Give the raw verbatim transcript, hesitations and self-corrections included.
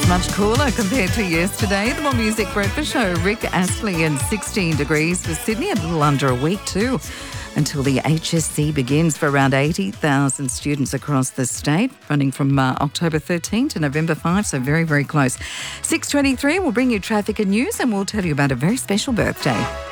Much cooler compared to yesterday. The More Music Breakfast Show, Rick Astley, and sixteen degrees for Sydney, a little under a week too, until the H S C begins for around eighty thousand students across the state, running from uh, October thirteenth to November fifth, so very, very close. six twenty-three, we'll bring you traffic and news, and we'll tell you about a very special birthday.